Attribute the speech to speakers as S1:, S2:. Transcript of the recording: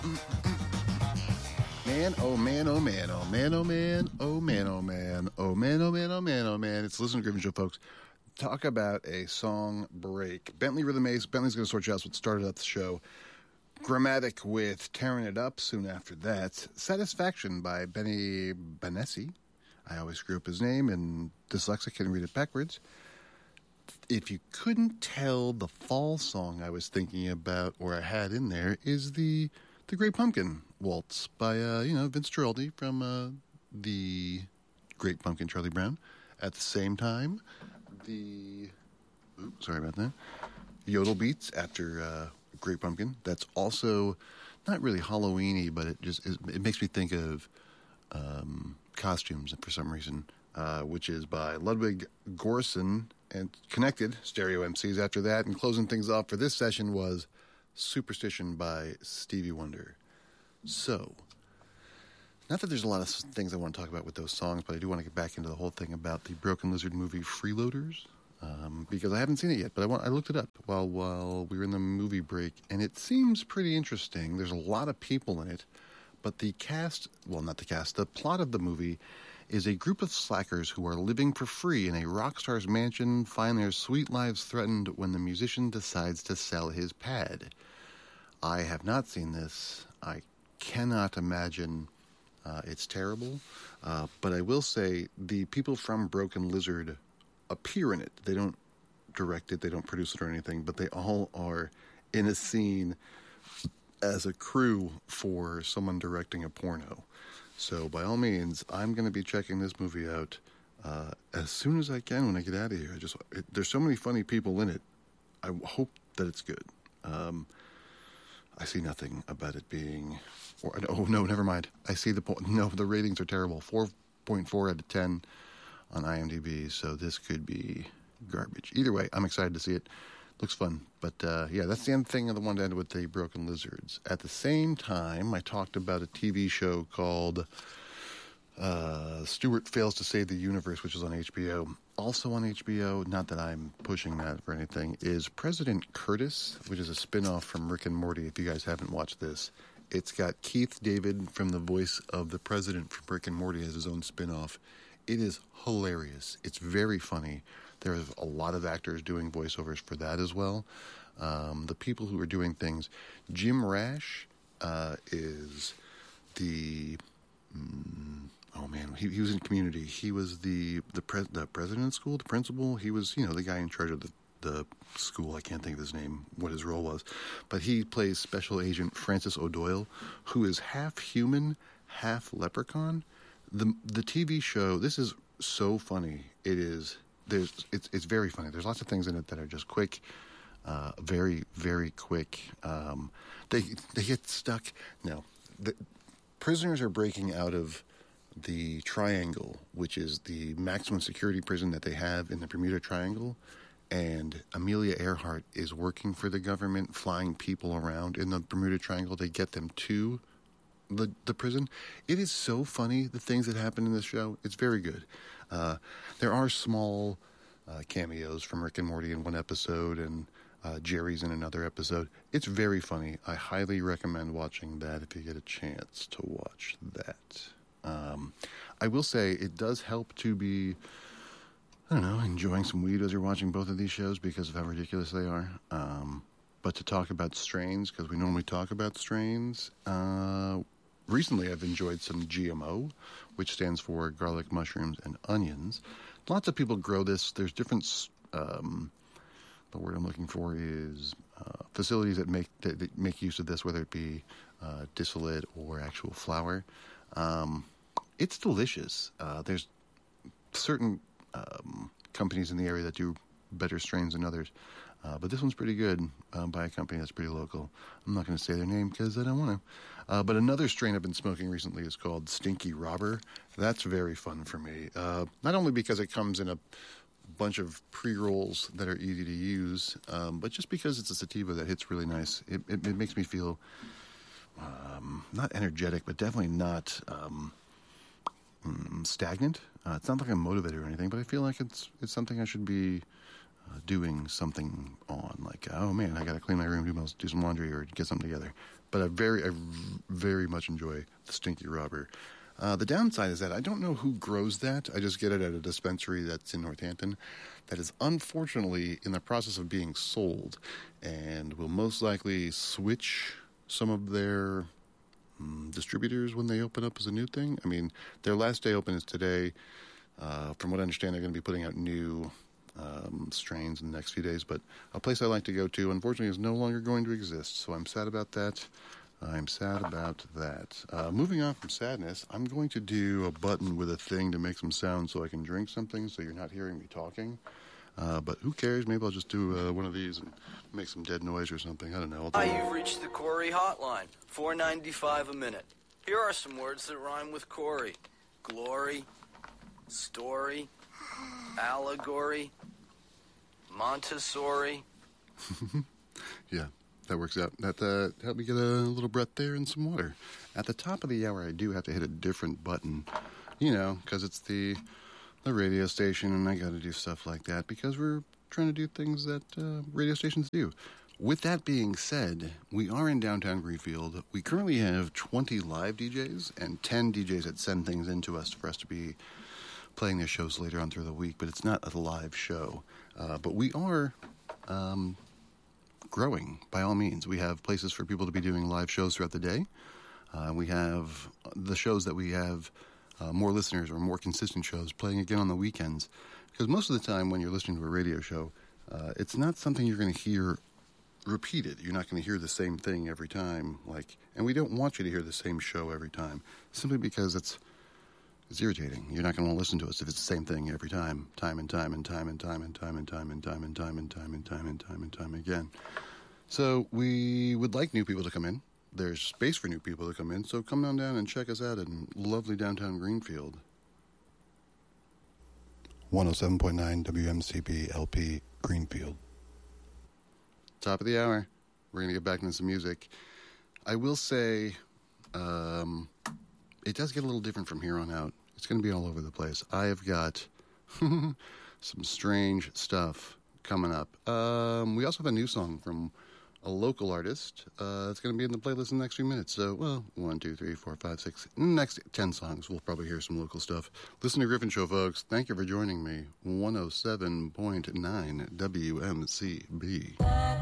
S1: Man, oh man, oh man, oh man, oh man, oh man, oh man, oh man, oh man, oh man, oh man. It's the Listen to Griffin Show, folks. Talk about a song break. Bentley Rhythm Ace. Bentley's going to sort you out what started out the show. Grammatic with Tearing It Up soon after that. Satisfaction by Benny Benassi. I always screw up his name and dyslexic can read it backwards. If you couldn't tell, the fall song I was thinking about or I had in there is the Great Pumpkin Waltz by, Vince Guaraldi from the Great Pumpkin, Charlie Brown. At the same time, sorry about that. Yodel Beats after Great Pumpkin. That's also not really Halloween-y, but it makes me think of costumes for some reason, which is by Ludwig Göransson and Connected, Stereo MCs after that. And closing things off for this session was Superstition by Stevie Wonder. So, not that there's a lot of things I want to talk about with those songs, but I do want to get back into the whole thing about the Broken Lizard movie Freeloaders, because I haven't seen it yet, but I looked it up while we were in the movie break, and it seems pretty interesting. There's a lot of people in it, but the plot of the movie is a group of slackers who are living for free in a rock star's mansion find their sweet lives threatened when the musician decides to sell his pad. I have not seen this. I cannot imagine it's terrible, but I will say the people from Broken Lizard appear in it. They don't direct it, they don't produce it or anything, but they all are in a scene as a crew for someone directing a porno. So by all means, I'm going to be checking this movie out as soon as I can when I get out of here. There's so many funny people in it. I hope that it's good. I see nothing about it being... no, never mind. I see the ratings are terrible. 4.4 out of 10 on IMDb, so this could be garbage. Either way, I'm excited to see it. Looks fun. But, that's the end thing I wanted to end with the Broken Lizards. At the same time, I talked about a TV show called Stuart Fails to Save the Universe, which is on HBO. Also on HBO, not that I'm pushing that for anything, is President Curtis, which is a spin-off from Rick and Morty, if you guys haven't watched this. It's got Keith David from the voice of the president from Rick and Morty as his own spin-off. It is hilarious. It's very funny. There's a lot of actors doing voiceovers for that as well. The people who are doing things, Jim Rash is the... he was in Community. He was the president of school, the principal. He was, the guy in charge of the school. I can't think of his name, what his role was. But he plays Special Agent Francis O'Doyle, who is half human, half leprechaun. The TV show, this is so funny. It's very funny. There's lots of things in it that are just quick, very, very quick. They get stuck. No, the prisoners are breaking out of the Triangle, which is the maximum security prison that they have in the Bermuda Triangle. And Amelia Earhart is working for the government, flying people around in the Bermuda Triangle to get them to the prison. It is so funny, the things that happen in this show. It's very good. There are small cameos from Rick and Morty in one episode, and Jerry's in another episode. It's very funny. I highly recommend watching that if you get a chance to watch that. I will say it does help to be, enjoying some weed as you're watching both of these shows because of how ridiculous they are. But to talk about strains, because we normally talk about strains, recently I've enjoyed some GMO, which stands for garlic, mushrooms, and onions. Lots of people grow this. There's different, the word I'm looking for is facilities that make use of this, whether it be distillate or actual flour. It's delicious. There's certain companies in the area that do better strains than others. But this one's pretty good by a company that's pretty local. I'm not going to say their name because I don't want to. But another strain I've been smoking recently is called Stinky Robber. That's very fun for me. Not only because it comes in a bunch of pre-rolls that are easy to use, but just because it's a sativa that hits really nice. It makes me feel not energetic, but definitely not stagnant. It's not like I'm motivated or anything, but I feel like it's something I should be doing something on, like, oh man, I got to clean my room, do some laundry, or get something together. But I very much enjoy the Stinky Robber. The downside is that I don't know who grows that. I just get it at a dispensary that's in Northampton that is unfortunately in the process of being sold, and will most likely switch some of their distributors when they open up as a new thing. I mean, their last day open is today. From what I understand, they're going to be putting out new strains in the next few days, but a place I like to go to, unfortunately, is no longer going to exist, so I'm sad about that. Moving on from sadness, I'm going to do a button with a thing to make some sound so I can drink something so you're not hearing me talking. But who cares? Maybe I'll just do one of these and make some dead noise or something. I don't know.
S2: Hi, you've reached the Corey hotline. $4.95 a minute. Here are some words that rhyme with Corey. Glory, story, allegory, Montessori.
S1: Yeah, that works out. That helped me get a little breath there and some water. At the top of the hour, I do have to hit a different button, because it's the radio station, and I got to do stuff like that because we're trying to do things that radio stations do. With that being said, we are in downtown Greenfield. We currently have 20 live DJs and 10 DJs that send things in to us for us to be playing their shows later on through the week, but it's not a live show. But we are growing, by all means. We have places for people to be doing live shows throughout the day. We have the shows that we have more listeners or more consistent shows playing again on the weekends. Because most of the time when you're listening to a radio show, it's not something you're going to hear repeated. You're not going to hear the same thing every time. And we don't want you to hear the same show every time, simply because it's irritating. You're not going to want to listen to us if it's the same thing every time, time and time and time and time and time and time and time and time and time and time and time and time again. So we would like new people to come in. There's space for new people to come in, so come on down and check us out in lovely downtown Greenfield. 107.9 WMCB LP Greenfield. Top of the hour. We're going to get back into some music. I will say it does get a little different from here on out. It's going to be all over the place. I have got some strange stuff coming up. We also have a new song from a local artist. It's going to be in the playlist in the next few minutes. So, 1, 2, 3, 4, 5, 6. In the next 10 songs, we'll probably hear some local stuff. Listen to Griffin Show, folks. Thank you for joining me. 107.9 WMCB.